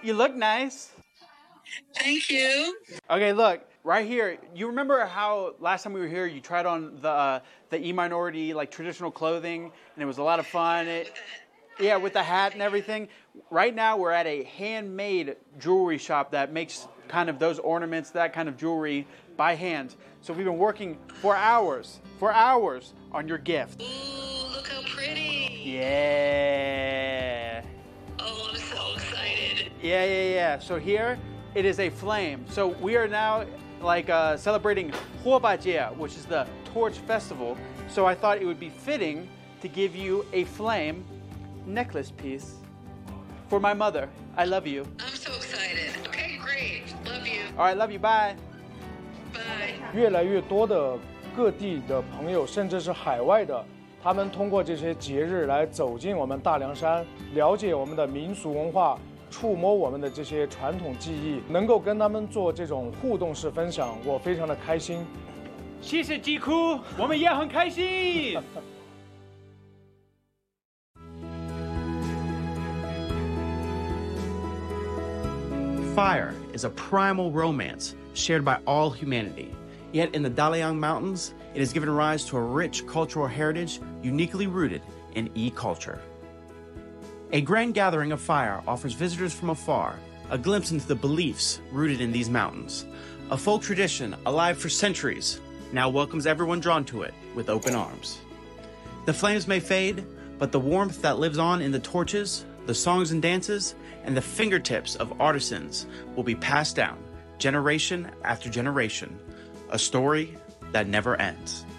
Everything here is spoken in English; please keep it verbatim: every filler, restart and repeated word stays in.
You look nice. Thank you. Okay, look, right here. You remember how last time we were here, you tried on the uh, the E-minority like traditional clothing, and it was a lot of fun. It, yeah, with the hat and everything. Right now, we're at a handmade jewelry shop that makes kind of those ornaments, that kind of jewelry by hand. So we've been working for hours, for hours on your gift. Ooh, look how pretty. Yeah. Oh, I'm so excited. Yeah, yeah, yeah. So here, it is a flame. So we are now like uh, celebrating Huobajie, which is the Torch Festival. So I thought it would be fitting to give you a flame necklace piece for my mother. I love you. I'm so excited. Okay, great. Love you. All right, love you. Bye. Bye. 越来越多的各地的朋友，甚至是海外的，他们通过这些节日来走进我们大凉山，了解我们的民俗文化，触摸我们的这些传统技艺，能够跟他们做这种互动式分享，我非常的开心。 谢谢吉库，我们也很开心。 Fire is a primal romance shared by all humanity. Yet in the Daliang Mountains, it has given rise to a rich cultural heritage uniquely rooted in E-culture. A grand gathering of fire offers visitors from afar a glimpse into the beliefs rooted in these mountains. A folk tradition alive for centuries now welcomes everyone drawn to it with open arms. The flames may fade, but the warmth that lives on in the torches, the songs and dances, and the fingertips of artisans will be passed down generation after generation, a story that never ends.